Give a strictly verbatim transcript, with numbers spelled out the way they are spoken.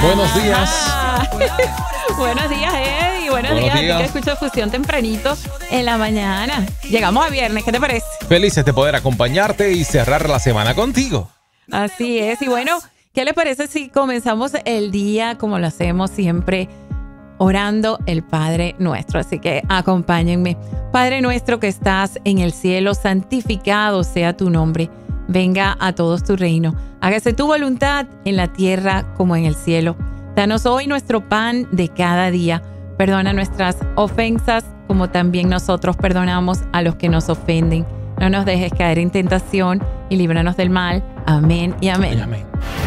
Buenos días. Ah. Buenos días, Eddie. Buenos, Buenos días. días. Aquí que escucho Fusión tempranito en la mañana. Llegamos a viernes. ¿Qué te parece? Felices de poder acompañarte y cerrar la semana contigo. Así es. Y bueno, ¿qué le parece si comenzamos el día como lo hacemos siempre, orando el Padre Nuestro? Así que acompáñenme. Padre nuestro que estás en el cielo, santificado sea tu nombre. Venga a todos tu reino. Hágase tu voluntad en la tierra como en el cielo. Danos hoy nuestro pan de cada día. Perdona nuestras ofensas como también nosotros perdonamos a los que nos ofenden. No nos dejes caer en tentación y líbranos del mal. Amén y amén. Amén.